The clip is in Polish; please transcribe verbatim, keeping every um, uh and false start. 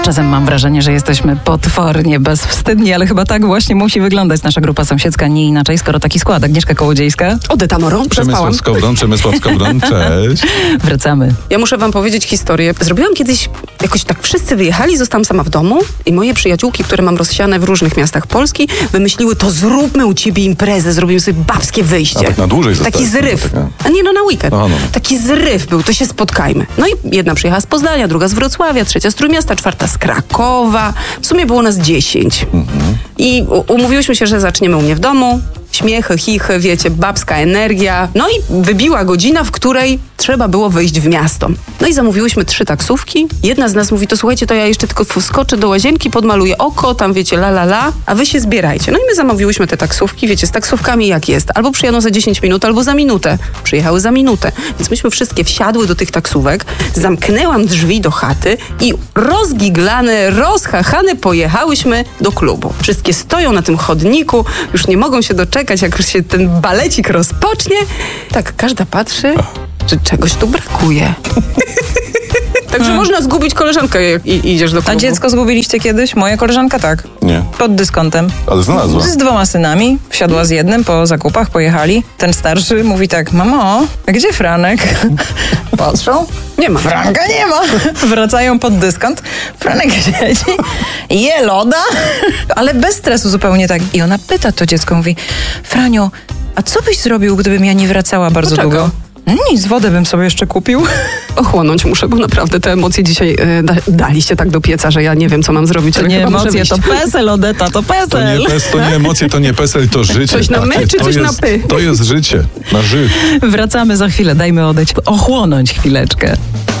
Czasem mam wrażenie, że jesteśmy potwornie bezwstydni, ale chyba tak właśnie musi wyglądać nasza grupa sąsiedzka, nie inaczej, skoro taki skład. Agnieszka Kołodziejska. Odyta Moron, przespałam. Przemysław Skowron, Przemysław Skowron, cześć. Wracamy. Ja muszę wam powiedzieć historię. Zrobiłam kiedyś, jakoś tak wszyscy wyjechali, zostałam sama w domu i moje przyjaciółki, które mam rozsiane w różnych miastach Polski, wymyśliły, to zróbmy u ciebie imprezę, zrobimy sobie babskie wyjście. A tak na dłużej Taki zostałeś, zryw. no, A nie, no na weekend. No, no. Taki zryw był, to się spotkajmy. No i jedna przyjechała z Poznania, druga z Wrocławia, trzecia z Trójmiasta, czwarta z Krakowa. W sumie było nas dziesięć. Mhm. I u- umówiłyśmy się, że zaczniemy u mnie w domu. Śmiechy, chichy, wiecie, babska energia. No i wybiła godzina, w której trzeba było wyjść w miasto. No i zamówiłyśmy trzy taksówki. Jedna z nas mówi, to słuchajcie, to ja jeszcze tylko wskoczę do łazienki, podmaluję oko, tam wiecie, la la la, a wy się zbierajcie. No i my zamówiłyśmy te taksówki, wiecie, z taksówkami jak jest. Albo przyjadą za dziesięć minut, albo za minutę. Przyjechały za minutę. Więc myśmy wszystkie wsiadły do tych taksówek, zamknęłam drzwi do chaty i rozgiglane, rozchachane pojechałyśmy do klubu. Wszystkie stoją na tym chodniku, już nie mogą się doczekać, jak się ten balecik rozpocznie. Tak, każda patrzy, że czegoś tu brakuje. Także hmm. można zgubić koleżankę, jak i, idziesz do klubu. A dziecko zgubiliście kiedyś? Moja koleżanka tak. Nie. Pod dyskontem. Ale znalazła. Z dwoma synami. Wsiadła z jednym po zakupach, pojechali. Ten starszy mówi tak, mamo, a gdzie Franek? Patrzą. Nie ma. Franka nie ma. Wracają pod dyskont. Franek siedzi, je loda, ale bez stresu zupełnie tak. I ona pyta to dziecko, mówi, Franio, a co byś zrobił, gdybym ja nie wracała bardzo Dlaczego? długo? No nic, wodę bym sobie jeszcze kupił. Ochłonąć muszę, bo naprawdę te emocje dzisiaj e, da, daliście tak do pieca, że ja nie wiem, co mam zrobić. To ale nie chyba muszę emocje, wyjść. to pesel, Odeta, to pesel. To nie, pes, to nie emocje, to nie pesel, to życie. Coś na my, Takie, czy to coś na jest, py? To jest życie, na ży. Wracamy za chwilę, dajmy odejść, ochłonąć chwileczkę.